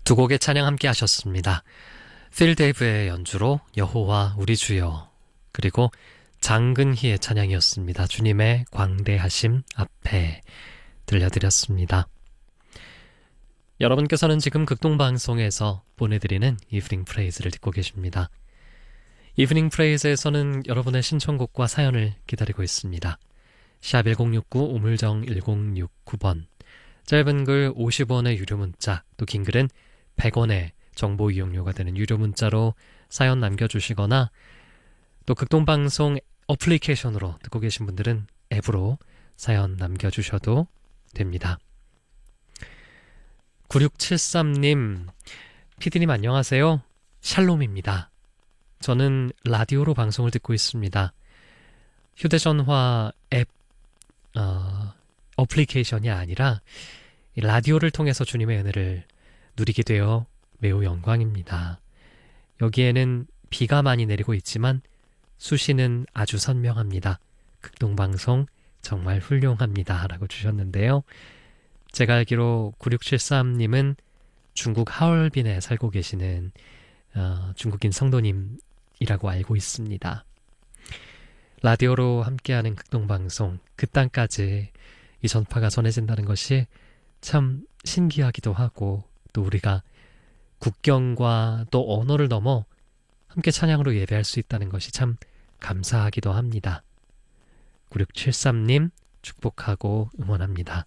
두 곡의 찬양 함께 하셨습니다. 필 데이브의 연주로 여호와 우리 주여, 그리고 장근희의 찬양이었습니다. 주님의 광대하심 앞에 들려드렸습니다. 여러분께서는 지금 극동방송에서 보내드리는 이브닝 프레이즈를 듣고 계십니다. 이브닝 프레이즈에서는 여러분의 신청곡과 사연을 기다리고 있습니다. 샵 1069 우물정 1069번, 짧은 글 50원의 유료 문자, 또 긴 글은 100원의 정보 이용료가 되는 유료 문자로 사연 남겨주시거나, 또 극동방송 어플리케이션으로 듣고 계신 분들은 앱으로 사연 남겨주셔도 됩니다. 9673님, 피디님 안녕하세요. 샬롬입니다. 저는 라디오로 방송을 듣고 있습니다. 휴대전화 앱 어플리케이션이 아니라 라디오를 통해서 주님의 은혜를 누리게 되어 매우 영광입니다. 여기에는 비가 많이 내리고 있지만 수시는 아주 선명합니다. 극동방송 정말 훌륭합니다 라고 주셨는데요. 제가 알기로 9673님은 중국 하얼빈에 살고 계시는 중국인 성도님이라고 알고 있습니다. 라디오로 함께하는 극동방송, 그 땅까지 이 전파가 전해진다는 것이 참 신기하기도 하고, 또 우리가 국경과 또 언어를 넘어 함께 찬양으로 예배할 수 있다는 것이 참 감사하기도 합니다. 9673님 축복하고 응원합니다.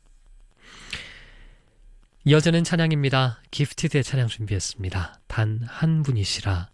이어지는 찬양입니다. 기프티드의 찬양 준비했습니다. 단 한 분이시라.